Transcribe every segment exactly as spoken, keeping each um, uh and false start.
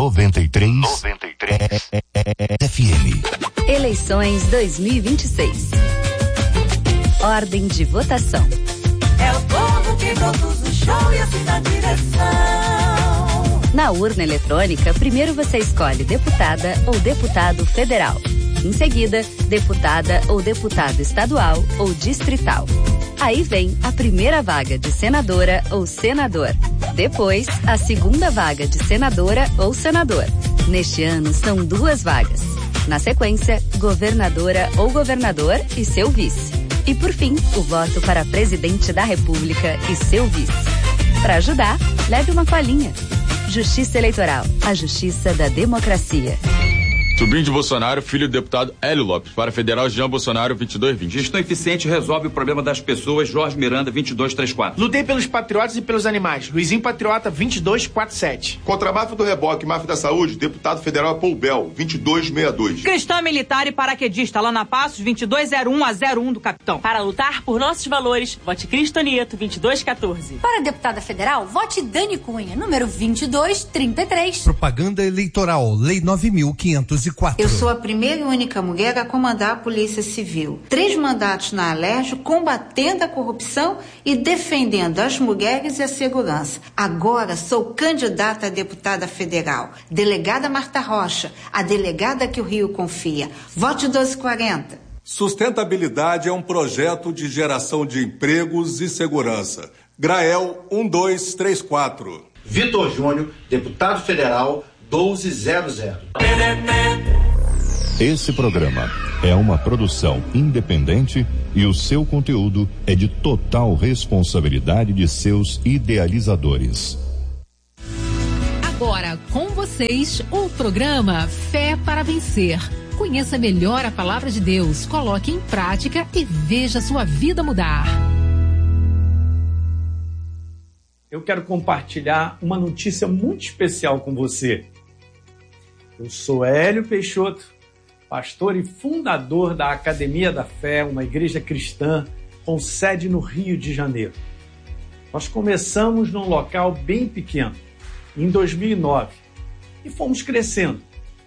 noventa e três. noventa e três. F M. Eleições dois mil e vinte e seis. Ordem de votação. É o povo que produz o show e assim dá direção. Na urna eletrônica, primeiro você escolhe deputada ou deputado federal. Em seguida, deputada ou deputado estadual ou distrital. Aí vem a primeira vaga de senadora ou senador. Depois, a segunda vaga de senadora ou senador. Neste ano, são duas vagas. Na sequência, governadora ou governador e seu vice. E por fim, o voto para presidente da República e seu vice. Para ajudar, leve uma colinha. Justiça Eleitoral, a justiça da democracia. Sobrinho de Bolsonaro, filho do deputado Hélio Lopes. Para federal, Jean Bolsonaro, vinte e dois vinte. Gestão eficiente resolve o problema das pessoas, Jorge Miranda, vinte e dois trinta e quatro. Lutei pelos patriotas e pelos animais, Luizinho Patriota, vinte e dois quarenta e sete. Contra a máfia do reboque e máfia da saúde, deputado federal Paul Bell, vinte e dois sessenta e dois. Cristã militar e paraquedista, Lana Passos, vinte e dois zero um a zero um do capitão. Para lutar por nossos valores, vote Cristo Nieto, vinte e dois quatorze. Para deputada federal, vote Dani Cunha, número vinte e dois trinta e três. Propaganda eleitoral, Lei nove mil quinhentos e quatro. Eu sou a primeira e única mulher a comandar a Polícia Civil. Três mandatos na Alerj, combatendo a corrupção e defendendo as mulheres e a segurança. Agora sou candidata a deputada federal. Delegada Marta Rocha, a delegada que o Rio confia. Vote doze quarenta. Sustentabilidade é um projeto de geração de empregos e segurança. Grael um dois três quatro. Vitor Júnior, deputado federal, doze zero zero. Esse programa é uma produção independente e o seu conteúdo é de total responsabilidade de seus idealizadores. Agora, com vocês, o programa Fé para Vencer. Conheça melhor a palavra de Deus, coloque em prática e veja sua vida mudar. Eu quero compartilhar uma notícia muito especial com você. Eu sou Hélio Peixoto, pastor e fundador da Academia da Fé, uma igreja cristã com sede no Rio de Janeiro. Nós começamos num local bem pequeno, em dois mil e nove, e fomos crescendo.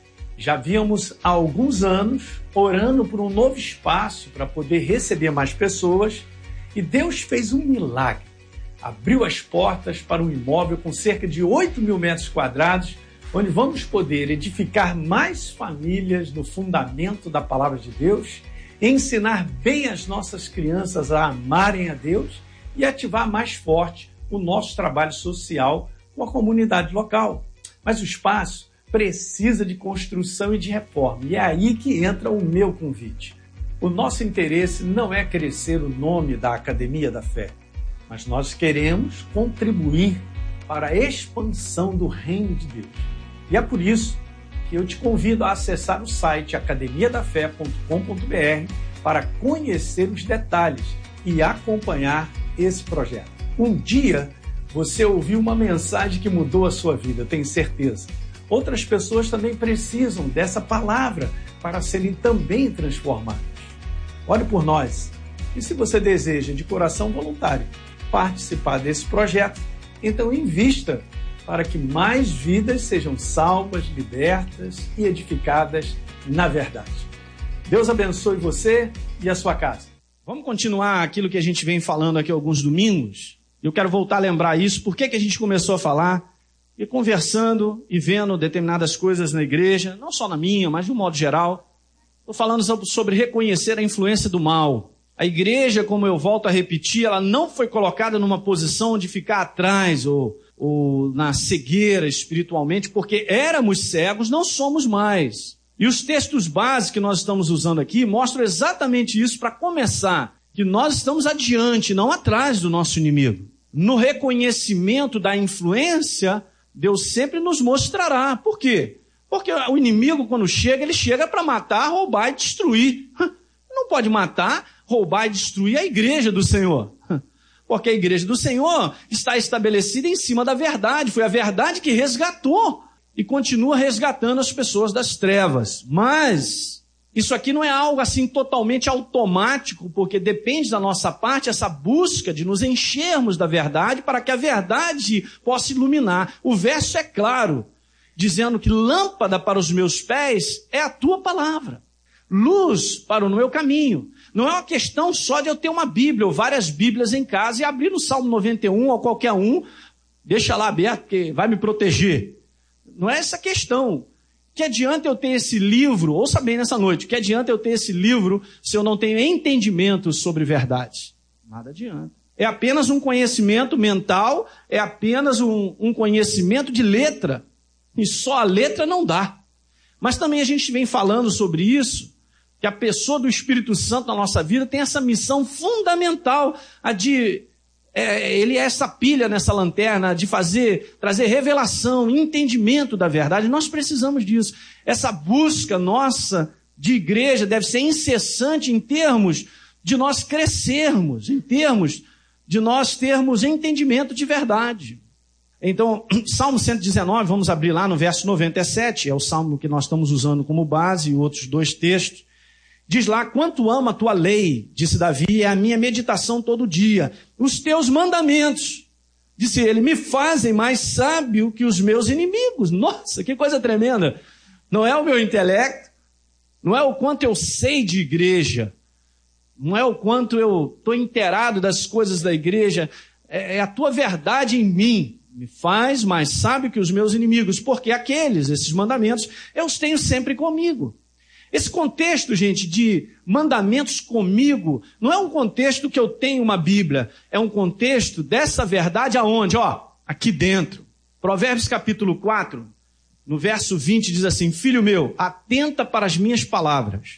Já víamos há alguns anos orando por um novo espaço para poder receber mais pessoas, e Deus fez um milagre. Abriu as portas para um imóvel com cerca de oito mil metros quadrados, onde vamos poder edificar mais famílias no fundamento da palavra de Deus, ensinar bem as nossas crianças a amarem a Deus e ativar mais forte o nosso trabalho social com a comunidade local. Mas o espaço precisa de construção e de reforma, e é aí que entra o meu convite. O nosso interesse não é crescer o nome da Academia da Fé, mas nós queremos contribuir para a expansão do reino de Deus. E é por isso que eu te convido a acessar o site academia da fé ponto com ponto b r para conhecer os detalhes e acompanhar esse projeto. Um dia você ouviu uma mensagem que mudou a sua vida, eu tenho certeza. Outras pessoas também precisam dessa palavra para serem também transformadas. Ore por nós. E se você deseja de coração voluntário participar desse projeto, então invista para que mais vidas sejam salvas, libertas e edificadas na verdade. Deus abençoe você e a sua casa. Vamos continuar aquilo que a gente vem falando aqui alguns domingos. Eu quero voltar a lembrar isso. Por que que a gente começou a falar? E conversando e vendo determinadas coisas na igreja, não só na minha, mas de um modo geral, estou falando sobre reconhecer a influência do mal. A igreja, como eu volto a repetir, ela não foi colocada numa posição de ficar atrás ou ou na cegueira espiritualmente, porque éramos cegos, não somos mais. E os textos básicos que nós estamos usando aqui mostram exatamente isso para começar, que nós estamos adiante, não atrás do nosso inimigo. No reconhecimento da influência, Deus sempre nos mostrará. Por quê? Porque o inimigo, quando chega, ele chega para matar, roubar e destruir. Não pode matar, roubar e destruir a igreja do Senhor. Porque a igreja do Senhor está estabelecida em cima da verdade. Foi a verdade que resgatou e continua resgatando as pessoas das trevas. Mas isso aqui não é algo assim totalmente automático, porque depende da nossa parte essa busca de nos enchermos da verdade para que a verdade possa iluminar. O verso é claro. dizendo que lâmpada para os meus pés é a tua palavra, luz para o meu caminho. Não é uma questão só de eu ter uma Bíblia ou várias Bíblias em casa e abrir no Salmo noventa e um ou qualquer um, deixa lá aberto porque vai me proteger. Não é essa questão. Que adianta eu ter esse livro, ouça bem nessa noite, que adianta eu ter esse livro se eu não tenho entendimento sobre verdades? Nada adianta. É apenas um conhecimento mental, é apenas um, um conhecimento de letra. E só a letra não dá. Mas também a gente vem falando sobre isso, que a pessoa do Espírito Santo na nossa vida tem essa missão fundamental, a de, é, ele é essa pilha nessa lanterna, de fazer, trazer revelação, entendimento da verdade. Nós precisamos disso. Essa busca nossa de igreja deve ser incessante em termos de nós crescermos, em termos de nós termos entendimento de verdade. Então, Salmo cento e dezenove, vamos abrir lá no verso noventa e sete, é o salmo que nós estamos usando como base, e outros dois textos. Diz lá, quanto amo a tua lei, disse Davi, é a minha meditação todo dia. Os teus mandamentos, disse ele, me fazem mais sábio que os meus inimigos. Nossa, que coisa tremenda. Não é o meu intelecto, não é o quanto eu sei de igreja, não é o quanto eu estou inteirado das coisas da igreja, é a tua verdade em mim. Me faz mais sábio que os meus inimigos, porque aqueles, esses mandamentos, eu os tenho sempre comigo. Esse contexto, gente, de mandamentos comigo, não é um contexto que eu tenho uma Bíblia, é um contexto dessa verdade aonde? Ó, aqui dentro. Provérbios capítulo quatro, no verso vinte, diz assim, filho meu, atenta para as minhas palavras,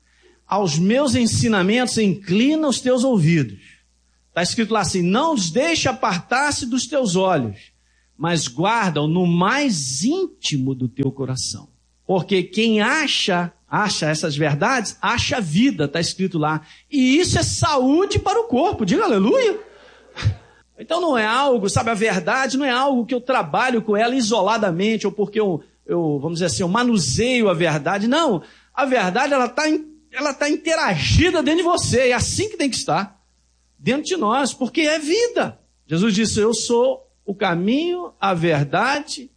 aos meus ensinamentos inclina os teus ouvidos. Está escrito lá assim, não os deixe apartar-se dos teus olhos, mas guarda-o no mais íntimo do teu coração. Porque quem acha, acha essas verdades, acha vida, está escrito lá. E isso é saúde para o corpo, diga aleluia. Então não é algo, sabe, a verdade não é algo que eu trabalho com ela isoladamente, ou porque eu, eu vamos dizer assim, eu manuseio a verdade. Não, a verdade ela está ela tá interagida dentro de você, é assim que tem que estar. Dentro de nós, porque é vida. Jesus disse, eu sou o caminho, a verdade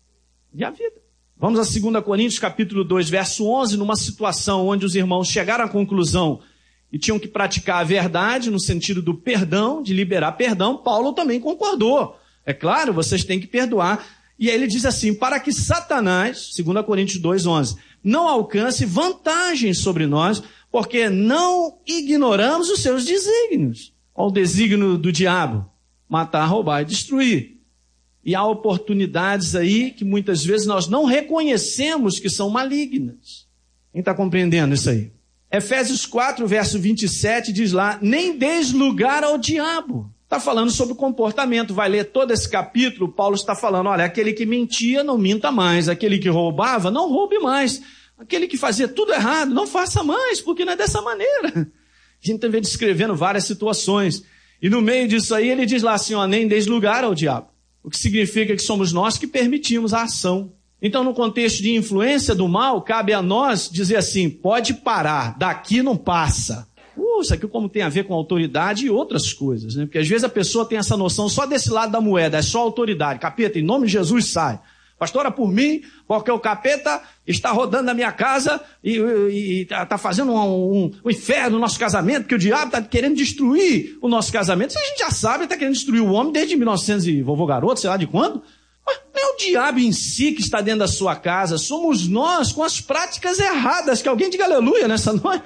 e a vida. Vamos a dois Coríntios capítulo dois, verso onze, numa situação onde os irmãos chegaram à conclusão e tinham que praticar a verdade no sentido do perdão, de liberar perdão. Paulo também concordou. É claro, vocês têm que perdoar. E aí ele diz assim, para que Satanás, dois Coríntios dois, onze, não alcance vantagem sobre nós, porque não ignoramos os seus desígnios. Olha o desígnio do diabo, matar, roubar e destruir. E há oportunidades aí que muitas vezes nós não reconhecemos que são malignas. Quem está compreendendo isso aí? Efésios quatro, verso vinte e sete, diz lá, nem deis lugar ao diabo. Está falando sobre o comportamento. Vai ler todo esse capítulo, Paulo está falando, olha, aquele que mentia, não minta mais. Aquele que roubava, não roube mais. Aquele que fazia tudo errado, não faça mais, porque não é dessa maneira. A gente também descrevendo várias situações. E no meio disso aí, ele diz lá assim, ó, nem deis lugar ao diabo. O que significa que somos nós que permitimos a ação. Então, no contexto de influência do mal, cabe a nós dizer assim, pode parar, daqui não passa. Uh, isso aqui como tem a ver com autoridade e outras coisas, né? Porque às vezes a pessoa tem essa noção só desse lado da moeda, é só autoridade. Capeta, em nome de Jesus, sai. Pastora, por mim, porque o capeta está rodando na minha casa e está fazendo um, um, um inferno no nosso casamento, porque o diabo está querendo destruir o nosso casamento. Isso a gente já sabe, está querendo destruir o homem desde mil e novecentos e vovô garoto, sei lá de quando. Mas não é o diabo em si que está dentro da sua casa, somos nós com as práticas erradas, que alguém diga aleluia nessa noite,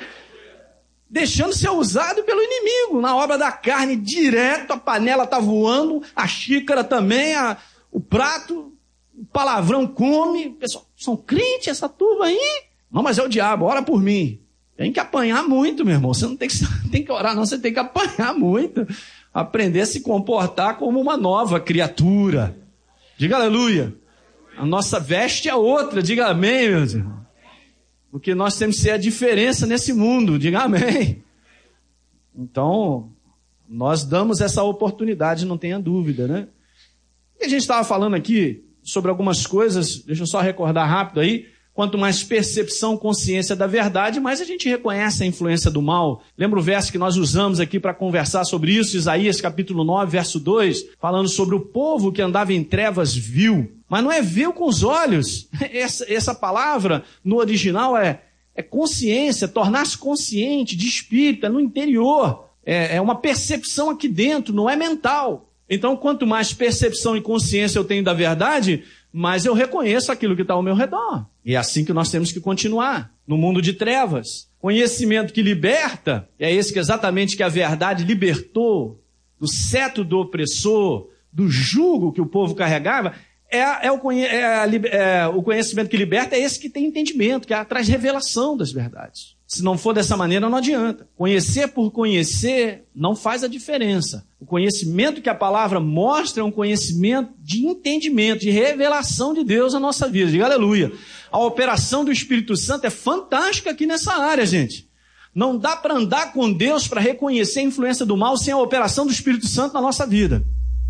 deixando ser usado pelo inimigo, na obra da carne, direto, a panela está voando, a xícara também, a, o prato... O palavrão come, pessoal, são crentes essa turma aí? Não, mas é o diabo, ora por mim. Tem que apanhar muito, meu irmão. Você não tem que, tem que orar, não, você tem que apanhar muito. Aprender a se comportar como uma nova criatura. Diga aleluia. A nossa veste é outra, diga amém, meus irmãos. Porque nós temos que ser a diferença nesse mundo, diga amém. Então, nós damos essa oportunidade, não tenha dúvida, né? E a gente estava falando aqui sobre algumas coisas, deixa eu só recordar rápido aí, Quanto mais percepção, consciência da verdade, mais a gente reconhece a influência do mal. Lembra o verso que nós usamos aqui para conversar sobre isso? Isaías capítulo nove, verso dois, falando sobre o povo que andava em trevas viu. Mas não é viu com os olhos. Essa, essa palavra no original é, é consciência, tornar-se consciente de espírito, é no interior. É, é uma percepção aqui dentro, não é mental. Então, quanto mais percepção e consciência eu tenho da verdade, mais eu reconheço aquilo que está ao meu redor. E é assim que nós temos que continuar, no mundo de trevas. Conhecimento que liberta, é esse que exatamente que a verdade libertou do cetro do opressor, do jugo que o povo carregava. É, é, o, é, a, é o conhecimento que liberta, é esse que tem entendimento, que traz revelação das verdades. Se não for dessa maneira, não adianta. Conhecer por conhecer não faz a diferença. O conhecimento que a palavra mostra é um conhecimento de entendimento, de revelação de Deus na nossa vida. Diga aleluia. A operação do Espírito Santo é fantástica aqui nessa área, gente. Não dá para andar com Deus para reconhecer a influência do mal sem a operação do Espírito Santo na nossa vida.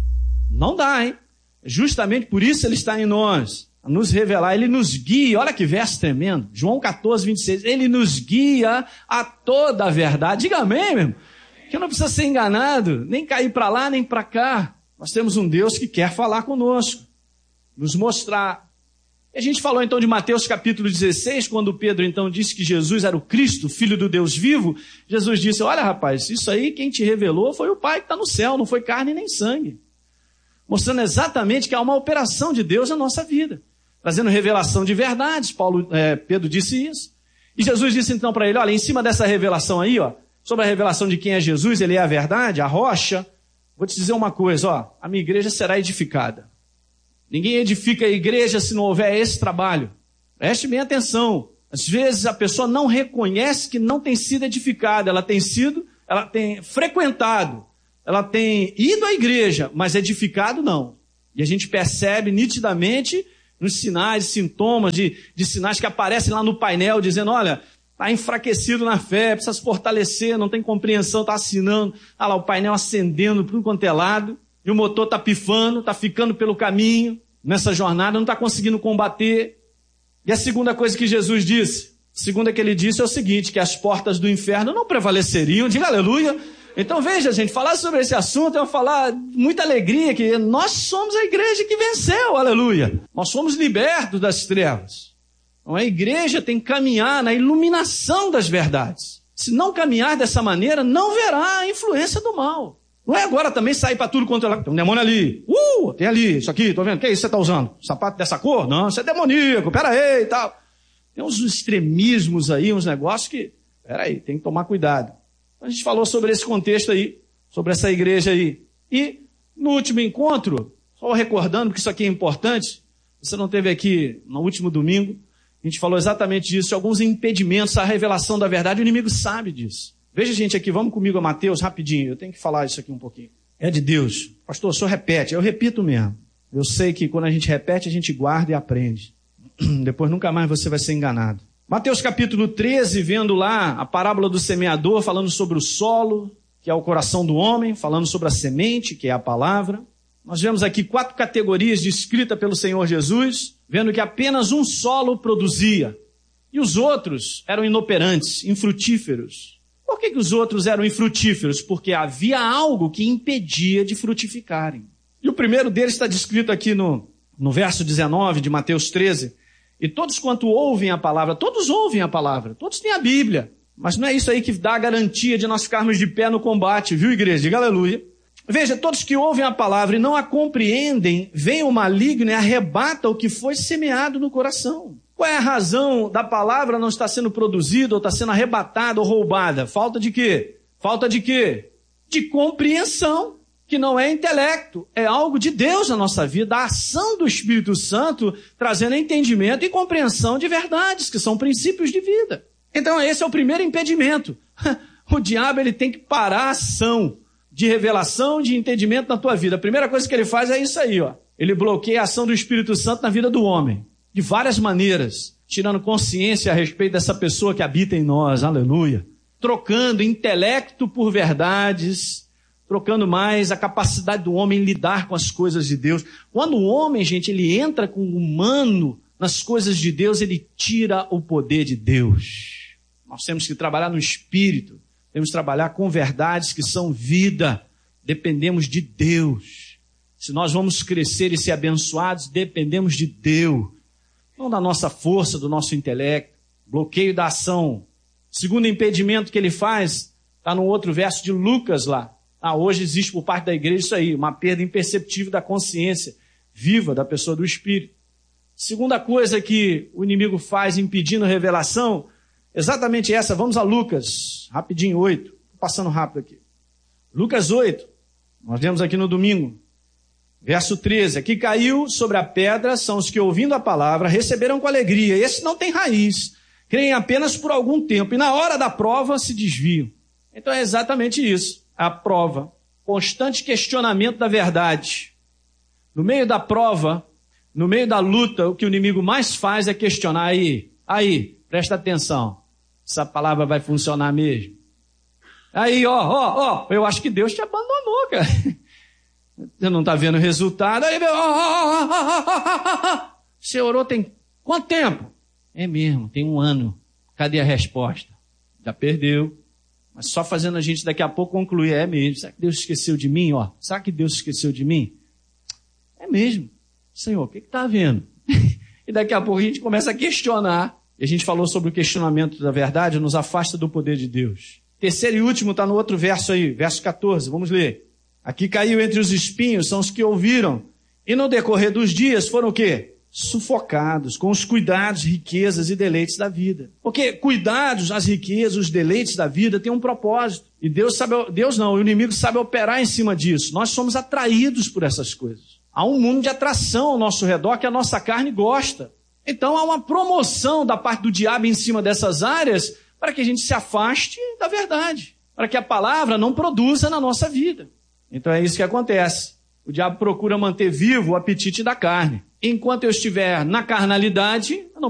Não dá, hein? Justamente por isso ele está em nós, a nos revelar, ele nos guia. Olha que verso tremendo, João catorze, vinte e seis, ele nos guia a toda a verdade. Diga amém, meu irmão, que não precisa ser enganado, nem cair para lá, nem para cá. Nós temos um Deus que quer falar conosco, nos mostrar. E a gente falou então de Mateus capítulo dezesseis, quando Pedro então disse que Jesus era o Cristo, filho do Deus vivo. Jesus disse, olha rapaz, isso aí quem te revelou foi o Pai que está no céu, não foi carne nem sangue. Mostrando exatamente que há uma operação de Deus na nossa vida, trazendo revelação de verdades. Paulo, é, Pedro disse isso. E Jesus disse então para ele, olha, em cima dessa revelação aí, ó, sobre a revelação de quem é Jesus, ele é a verdade, a rocha, vou te dizer uma coisa, ó, a minha igreja será edificada. Ninguém edifica a igreja se não houver esse trabalho. Preste bem atenção. Às vezes a pessoa não reconhece que não tem sido edificada, ela tem sido, ela tem frequentado, ela tem ido à igreja, mas edificado não. E a gente percebe nitidamente nos sinais, sintomas de, de sinais que aparecem lá no painel, dizendo, olha, está enfraquecido na fé, precisa se fortalecer, não tem compreensão, está assinando. Ah lá, o painel acendendo por um quanto é lado, e o motor está pifando, está ficando pelo caminho, nessa jornada, não está conseguindo combater. E a segunda coisa que Jesus disse, a segunda que ele disse é o seguinte, que as portas do inferno não prevaleceriam, diga aleluia. Então veja, gente, falar sobre esse assunto é falar muita alegria, que nós somos a igreja que venceu, aleluia. Nós somos libertos das trevas. Então a igreja tem que caminhar na iluminação das verdades. Se não caminhar dessa maneira, não verá a influência do mal. Não é agora também sair para tudo quanto é. Tem um demônio ali. Uh, tem ali, isso aqui, tô vendo. O que é isso que você está usando? Sapato dessa cor? Não, isso é demoníaco, peraí e tal. Tem uns extremismos aí, uns negócios que, peraí, tem que tomar cuidado. A gente falou sobre esse contexto aí, sobre essa igreja aí. E no último encontro, só recordando, porque isso aqui é importante, você não teve aqui no último domingo, a gente falou exatamente disso, alguns impedimentos à revelação da verdade, o inimigo sabe disso. Veja, gente, aqui, vamos comigo a Mateus, rapidinho, eu tenho que falar isso aqui um pouquinho. É de Deus. Pastor, o senhor repete, eu repito mesmo. Eu sei que quando a gente repete, a gente guarda e aprende. Depois nunca mais você vai ser enganado. Mateus capítulo treze, vendo lá a parábola do semeador, falando sobre o solo, que é o coração do homem, falando sobre a semente, que é a palavra. Nós vemos aqui quatro categorias descritas pelo Senhor Jesus, vendo que apenas um solo produzia. E os outros eram inoperantes, infrutíferos. Por que que os outros eram infrutíferos? Porque havia algo que impedia de frutificarem. E o primeiro deles está descrito aqui no, no verso dezenove de Mateus treze. E todos quanto ouvem a palavra, todos ouvem a palavra, todos têm a Bíblia. Mas não é isso aí que dá a garantia de nós ficarmos de pé no combate, viu, igreja? Diga aleluia. Veja, todos que ouvem a palavra e não a compreendem, vem o maligno e arrebata o que foi semeado no coração. Qual é a razão da palavra não estar sendo produzida, ou está sendo arrebatada ou roubada? Falta de quê? Falta de quê? De compreensão. Que não é intelecto, é algo de Deus na nossa vida, a ação do Espírito Santo trazendo entendimento e compreensão de verdades, que são princípios de vida. Então esse é o primeiro impedimento. O diabo ele tem que parar a ação de revelação, de entendimento na tua vida. A primeira coisa que ele faz é isso aí, ó. Ele bloqueia a ação do Espírito Santo na vida do homem, de várias maneiras, tirando consciência a respeito dessa pessoa que habita em nós, aleluia. Trocando intelecto por verdades, trocando mais a capacidade do homem em lidar com as coisas de Deus. Quando o homem, gente, ele entra com o humano nas coisas de Deus, ele tira o poder de Deus. Nós temos que trabalhar no Espírito, temos que trabalhar com verdades que são vida. Dependemos de Deus. Se nós vamos crescer e ser abençoados, dependemos de Deus. Não da nossa força, do nosso intelecto. Bloqueio da ação. Segundo impedimento que ele faz, está no outro verso de Lucas lá. Ah, hoje existe por parte da igreja isso aí, uma perda imperceptível da consciência viva da pessoa do Espírito. Segunda coisa que o inimigo faz impedindo a revelação, exatamente essa. Vamos a Lucas, rapidinho, oito. Estou passando rápido aqui. Lucas oito, nós vemos aqui no domingo, verso treze. Aqui caiu sobre a pedra são os que, ouvindo a palavra, receberam com alegria. Esse não tem raiz, creem apenas por algum tempo, e na hora da prova se desviam. Então é exatamente isso, a prova, constante questionamento da verdade. No meio da prova, no meio da luta, o que o inimigo mais faz é questionar. Aí, aí, presta atenção, essa palavra vai funcionar mesmo? Aí, ó, ó, ó, eu acho que Deus te abandonou, cara. Você não está vendo o resultado. Aí, ó, ó, ó, ó, você orou tem quanto tempo? É mesmo, tem um ano. Cadê a resposta? Já perdeu. Mas só fazendo a gente daqui a pouco concluir, é mesmo. Será que Deus esqueceu de mim? Ó, será que Deus esqueceu de mim? É mesmo. Senhor, o que está havendo? E daqui a pouco a gente começa a questionar. E a gente falou sobre o questionamento da verdade, nos afasta do poder de Deus. Terceiro e último está no outro verso aí, verso catorze, vamos ler. Aqui caiu entre os espinhos, são os que ouviram, e no decorrer dos dias foram o quê? Sufocados com os cuidados, riquezas e deleites da vida. Porque cuidados, as riquezas, os deleites da vida têm um propósito. E Deus sabe, Deus não, o inimigo sabe operar em cima disso. Nós somos atraídos por essas coisas. Há um mundo de atração ao nosso redor que a nossa carne gosta. Então há uma promoção da parte do diabo em cima dessas áreas para que a gente se afaste da verdade, para que a palavra não produza na nossa vida. Então é isso que acontece. O diabo procura manter vivo o apetite da carne. Enquanto eu estiver na carnalidade, eu não